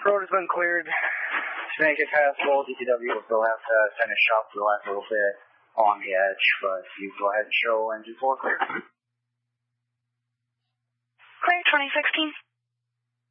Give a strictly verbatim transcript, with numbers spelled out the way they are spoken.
Road has been cleared. To make it passable, D P W will still have to finish up the last little bit on the edge, but you go ahead and show engine four clear. Clear, twenty sixteen.